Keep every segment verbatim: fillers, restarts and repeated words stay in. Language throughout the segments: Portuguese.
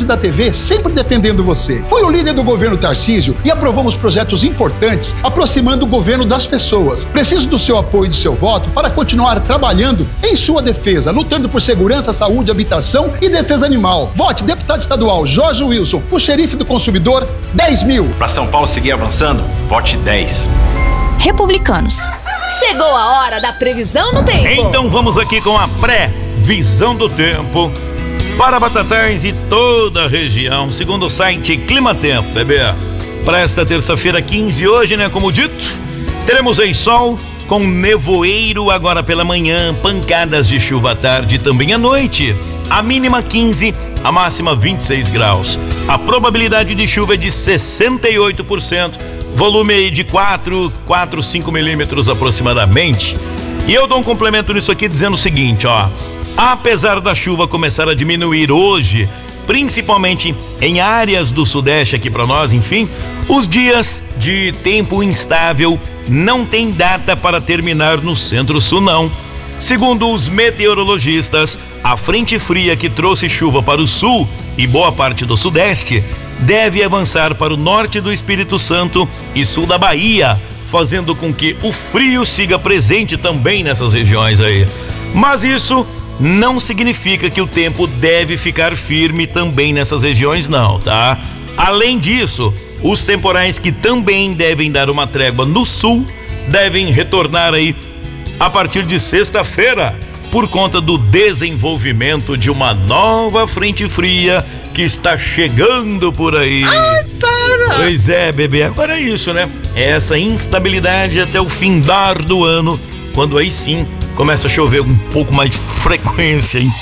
da T V sempre defendendo você. Foi o líder do governo Tarcísio e aprovamos projetos importantes, aproximando o governo das pessoas. Preciso do seu apoio e do seu voto para continuar trabalhando em sua defesa, lutando por segurança, saúde, habitação e defesa animal. Vote deputado estadual Jorge Wilson, o xerife do consumidor, dez mil. Para São Paulo seguir avançando, vote dez. Republicanos. Chegou a hora da previsão do tempo. Então vamos aqui com a pré-visão do tempo para Batatais e toda a região, segundo o site Climatempo, bebê. Para esta terça-feira quinze, hoje, né, como dito, teremos aí sol com nevoeiro agora pela manhã, pancadas de chuva à tarde e também à noite. A mínima quinze, a máxima vinte e seis graus. A probabilidade de chuva é de sessenta e oito por cento. Volume aí de quatro, quatro, cinco milímetros aproximadamente. E eu dou um complemento nisso aqui dizendo o seguinte, ó. Apesar da chuva começar a diminuir hoje, principalmente em áreas do sudeste aqui para nós, enfim, os dias de tempo instável não tem data para terminar no centro-sul não. Segundo os meteorologistas, a frente fria que trouxe chuva para o sul e boa parte do sudeste deve avançar para o norte do Espírito Santo e sul da Bahia, fazendo com que o frio siga presente também nessas regiões aí. Mas isso não significa que o tempo deve ficar firme também nessas regiões não, tá? Além disso, os temporais que também devem dar uma trégua no sul devem retornar aí a partir de sexta-feira, por conta do desenvolvimento de uma nova frente fria que está chegando por aí. Ai, para! Pois é, bebê, agora é isso, né? É essa instabilidade até o findar do ano, quando aí sim começa a chover um pouco mais de frequência, hein?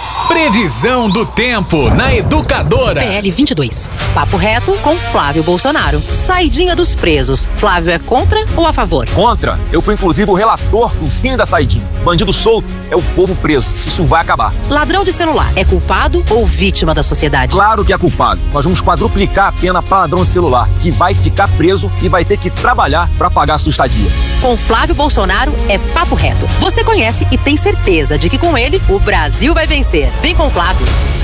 Previsão do tempo na Educadora. P L vinte e dois. Papo reto com Flávio Bolsonaro. Saidinha dos presos. Flávio é contra ou a favor? Contra. Eu fui inclusive o relator do fim da saidinha. Bandido solto é o povo preso. Isso vai acabar. Ladrão de celular é culpado ou vítima da sociedade? Claro que é culpado. Nós vamos quadruplicar a pena para ladrão de celular, que vai ficar preso e vai ter que trabalhar para pagar a sua estadia. Com Flávio Bolsonaro é papo reto. Você conhece e tem certeza de que com ele o Brasil vai vencer. Vem com o Flávio.